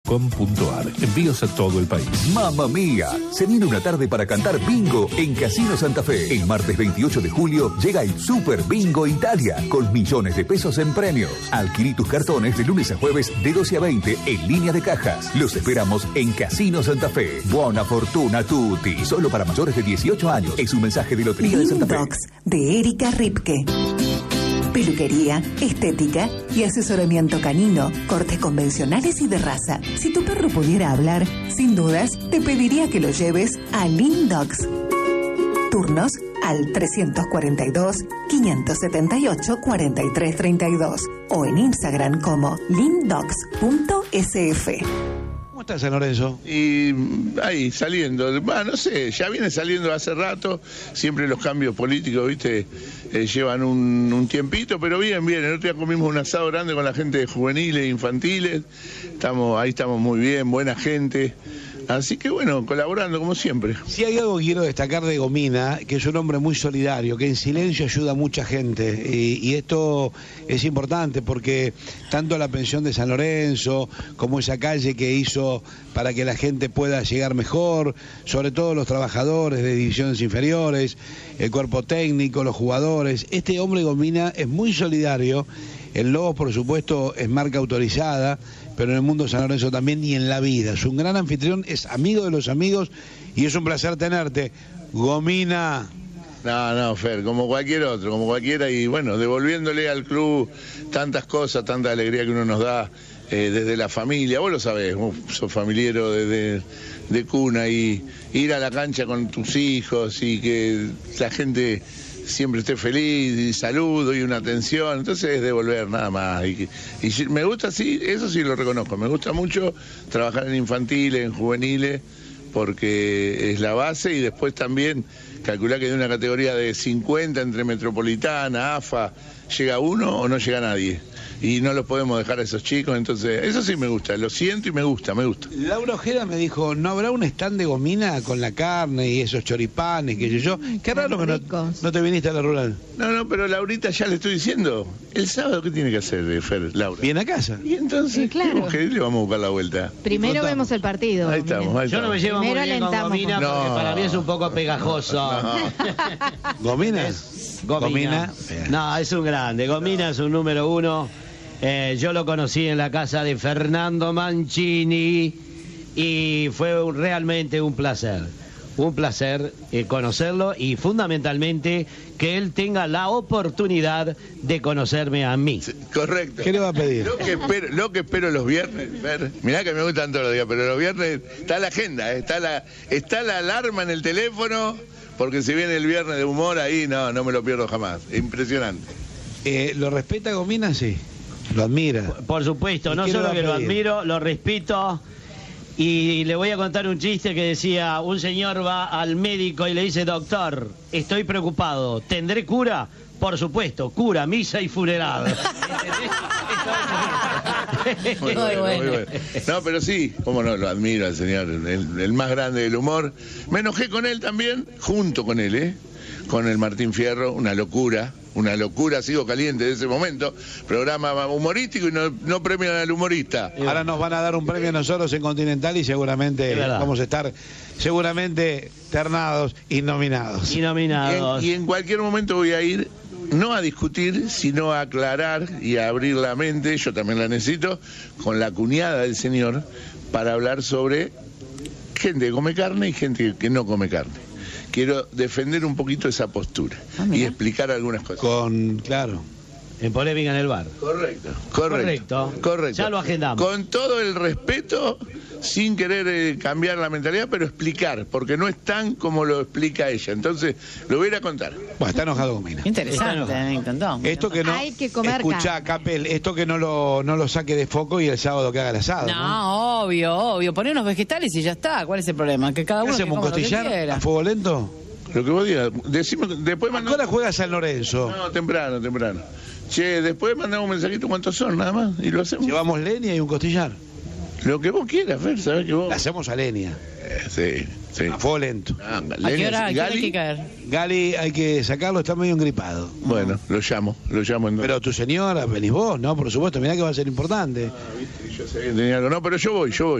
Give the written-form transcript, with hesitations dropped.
lindox.com.ar. Envíos a todo el país. ¡Mamma mía! Se viene una tarde para cantar bingo en Casino Santa Fe. El martes 28 de julio llega el Super Bingo Italia con millones de pesos en premios. Adquirí tus cartones de lunes a jueves de 12 a 20 en línea de cajas. Los esperamos en Casino Santa Fe. Buona fortuna tutti. Solo para mayores de 18 años. Es un mensaje de Lotería de Santa Fe. Lindox de Erika Ripke. Peluquería, estética y asesoramiento canino, cortes convencionales y de raza. Si tu perro pudiera hablar, sin dudas, te pediría que lo lleves a Lindox. Turnos al 342-578-4332 o en Instagram como lindox.sf. ¿Cómo está San Lorenzo? Y ahí, saliendo, no sé, ya viene saliendo hace rato, siempre los cambios políticos, viste, llevan un tiempito, pero bien, el otro día comimos un asado grande con la gente de juveniles e infantiles, ahí estamos muy bien, buena gente. Así que bueno, colaborando como siempre. Si hay algo que quiero destacar de Gomina, que es un hombre muy solidario, que en silencio ayuda a mucha gente. Y esto es importante porque tanto la pensión de San Lorenzo, como esa calle que hizo para que la gente pueda llegar mejor, sobre todo los trabajadores de divisiones inferiores, el cuerpo técnico, los jugadores. Este hombre Gomina es muy solidario. El Lobos, por supuesto, es marca autorizada, pero en el mundo San Lorenzo también y en la vida. Es un gran anfitrión, es amigo de los amigos y es un placer tenerte. Gomina. No, Fer, como cualquier otro, como cualquiera, y bueno, devolviéndole al club tantas cosas, tanta alegría que uno nos da desde la familia. Vos lo sabés, vos sos familiero de cuna, y ir a la cancha con tus hijos y que la gente siempre esté feliz, y saludo y una atención, entonces es devolver nada más. Y me gusta, sí, eso sí lo reconozco, me gusta mucho trabajar en infantiles, en juveniles, porque es la base, y después también calcular que de una categoría de 50 entre Metropolitana, AFA, llega uno o no llega nadie. Y no los podemos dejar a esos chicos, entonces eso sí me gusta, lo siento y me gusta. Laura Ojeda me dijo, ¿no habrá un stand de Gomina con la carne y esos choripanes, qué sé yo? Qué raro que no te viniste a la rural. No, pero Laurita ya le estoy diciendo, el sábado ¿qué tiene que hacer, Fer, Laura? Viene a casa. Y entonces, claro. ¿qué le vamos a buscar la vuelta? Primero vemos el partido. Ahí estamos. Yo no me llevo Primero muy bien con alentamos. Gomina porque para mí es un poco pegajoso. ¿Gomina? Gomina. No, es un grande. Gomina es un número uno. Yo lo conocí en la casa de Fernando Mancini y fue realmente un placer conocerlo, y fundamentalmente que él tenga la oportunidad de conocerme a mí. Sí, correcto. ¿Qué le va a pedir? Lo que espero los viernes, Fer, mirá que me gustan todos los días, pero los viernes está la agenda, está la alarma en el teléfono, porque si viene el viernes de humor ahí, no me lo pierdo jamás. Impresionante. ¿Lo respeta Gomina? Sí. ¿Lo admira? Por supuesto, no solo que lo admiro, lo respeto. Y le voy a contar un chiste que decía, un señor va al médico y le dice, doctor, estoy preocupado, ¿tendré cura? Por supuesto, cura, misa y funeral. Muy bueno. No, pero sí, cómo no, lo admiro al señor, el más grande del humor. Me enojé con él también, junto con él, con el Martín Fierro, una locura, sigo caliente de ese momento, programa humorístico y no premian al humorista. Ahora nos van a dar un premio a nosotros en Continental y seguramente vamos a estar ternados y nominados. Y en cualquier momento voy a ir, no a discutir, sino a aclarar y a abrir la mente, yo también la necesito, con la cuñada del señor, para hablar sobre gente que come carne y gente que no come carne. Quiero defender un poquito esa postura y explicar algunas cosas. Claro. En polémica en el bar. Correcto. Ya lo agendamos. Con todo el respeto, sin querer cambiar la mentalidad, pero explicar, porque no es tan como lo explica ella. Entonces, lo voy a ir a contar. Bueno, está enojado Gomina. Interesante, me encantó. Esto que no, hay que comer escuchá, Capel, esto que no lo saque de foco y el sábado que haga el asado. No, obvio. Poné unos vegetales y ya está. ¿Cuál es el problema? Que cada uno ¿Hacemos un costillar a fuego lento? Lo que vos digas. Después ¿A qué hora juega San Lorenzo? No, temprano. Che, después mandamos un mensajito cuántos son, nada más, y lo hacemos. Llevamos leña y un costillar. Lo que vos quieras, Fer, sabés que vos... La hacemos a leña. Sí. A fuego lento. ¿A qué hora hay que caer? Gali hay que sacarlo, está medio engripado. Bueno, lo llamo entonces. Pero tu señora, venís vos, ¿no? Por supuesto, mirá que va a ser importante. Yo sé que tenía algo. No, pero yo voy.